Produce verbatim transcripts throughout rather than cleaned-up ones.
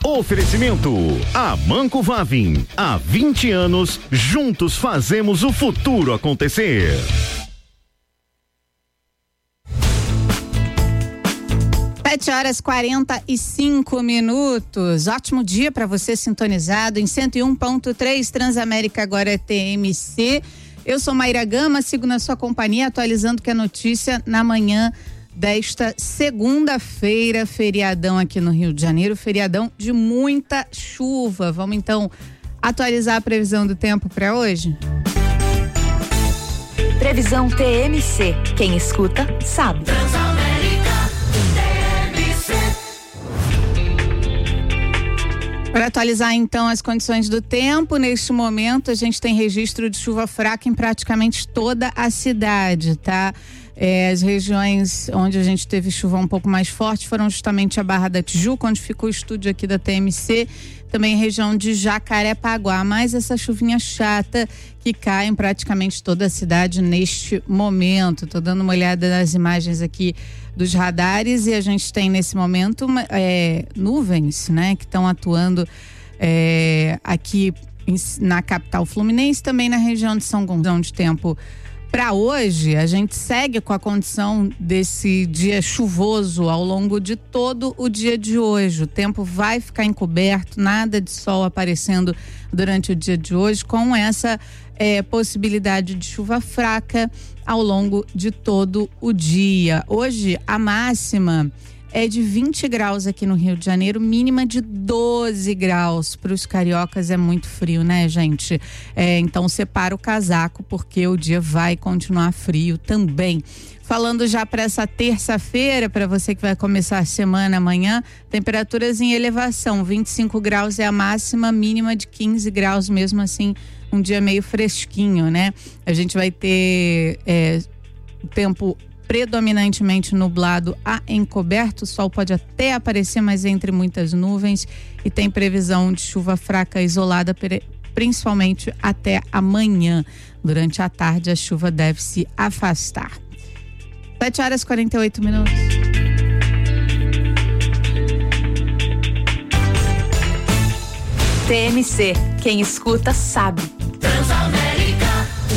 Oferecimento Amanco Vavin, há vinte anos, juntos fazemos o futuro acontecer. sete horas e quarenta e cinco minutos. Ótimo dia para você sintonizado em cento e um ponto três Transamérica, agora é T M C. Eu sou Mayra Gama, sigo na sua companhia, atualizando que a notícia na manhã desta segunda-feira, feriadão aqui no Rio de Janeiro, feriadão de muita chuva. Vamos então atualizar a previsão do tempo para hoje? Previsão T M C. Quem escuta, sabe. Para atualizar então as condições do tempo, neste momento a gente tem registro de chuva fraca em praticamente toda a cidade, tá? É, as regiões onde a gente teve chuva um pouco mais forte foram justamente a Barra da Tijuca, onde ficou o estúdio aqui da T M C, também a região de Jacarepaguá, mas essa chuvinha chata que cai em praticamente toda a cidade neste momento. Tô dando uma olhada nas imagens aqui dos radares e a gente tem nesse momento é, nuvens, né, que estão atuando é, aqui em, na capital fluminense, também na região de São Gonçalo. De tempo para hoje, a gente segue com a condição desse dia chuvoso ao longo de todo o dia de hoje. O tempo vai ficar encoberto, nada de sol aparecendo durante o dia de hoje, com essa é, possibilidade de chuva fraca ao longo de todo o dia. Hoje, a máxima é de vinte graus aqui no Rio de Janeiro, mínima de doze graus. Para os cariocas é muito frio, né, gente? É, então separa o casaco, porque o dia vai continuar frio também. Falando já para essa terça-feira, para você que vai começar a semana amanhã, temperaturas em elevação, vinte e cinco graus é a máxima, mínima de quinze graus, mesmo assim, um dia meio fresquinho, né? A gente vai ter é, o tempo predominantemente nublado a encoberto, o sol pode até aparecer, mas entre muitas nuvens, e tem previsão de chuva fraca isolada, principalmente até amanhã. Durante a tarde a chuva deve se afastar. sete horas e quarenta e oito minutos. T M C. Quem escuta, sabe. Transamérica.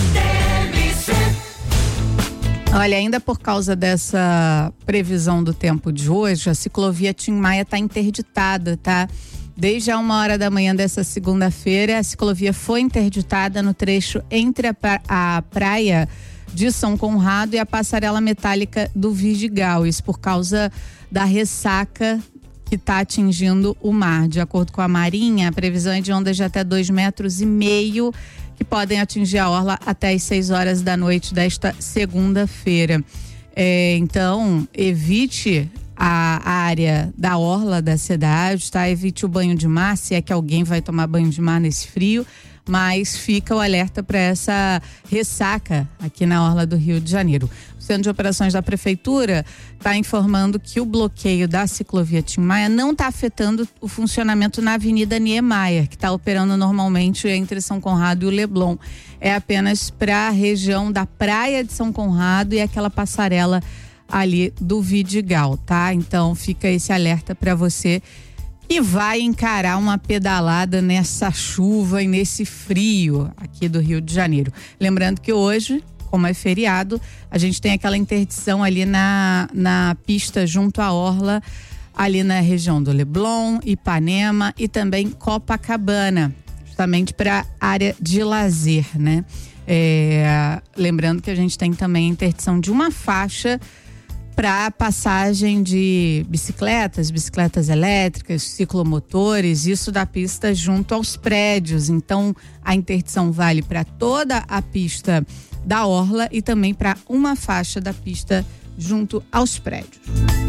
Olha, ainda por causa dessa previsão do tempo de hoje, a ciclovia Tim Maia está interditada, tá? Desde a uma hora da manhã dessa segunda-feira, a ciclovia foi interditada no trecho entre a, pra- a praia de São Conrado e a passarela metálica do Vidigal. Isso por causa da ressaca que está atingindo o mar. De acordo com a Marinha, a previsão é de ondas de até dois metros e meio que podem atingir a orla até as seis horas da noite desta segunda-feira. É, então, evite a área da orla da cidade, tá? Evite o banho de mar, se é que alguém vai tomar banho de mar nesse frio, mas fica o alerta para essa ressaca aqui na orla do Rio de Janeiro. O Centro de Operações da Prefeitura está informando que o bloqueio da ciclovia Tim Maia não está afetando o funcionamento na Avenida Niemeyer, que está operando normalmente entre São Conrado e o Leblon. É apenas para a região da Praia de São Conrado e aquela passarela ali do Vidigal, tá? Então fica esse alerta para você que vai encarar uma pedalada nessa chuva e nesse frio aqui do Rio de Janeiro. Lembrando que hoje, como é feriado, a gente tem aquela interdição ali na, na pista junto à orla, ali na região do Leblon, Ipanema e também Copacabana, justamente para área de lazer, né? É, lembrando que a gente tem também a interdição de uma faixa para passagem de bicicletas, bicicletas elétricas, ciclomotores, isso da pista junto aos prédios. Então, a interdição vale para toda a pista da orla e também para uma faixa da pista junto aos prédios.